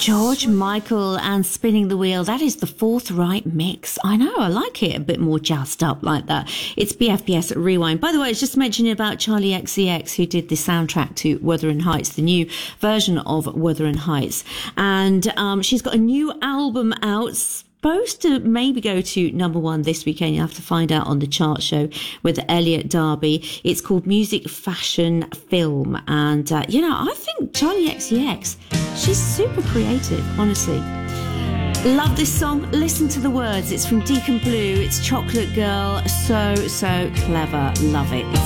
George Michael and Spinning the Wheel. That is the fourth right mix. I know, I like it a bit more jazzed up like that. It's BFBS Rewind. By the way, I was just mentioning about Charlie XCX, who did the soundtrack to Wuthering Heights, the new version of Wuthering Heights. And she's got a new album out, supposed to maybe go to number one this weekend. You have to find out on the chart show with Elliot Darby. It's called Music Fashion Film. And, I think Charlie XCX, she's super creative, honestly. Love this song. Listen to the words. It's from Deacon Blue. It's Chocolate Girl. So clever. Love it. It's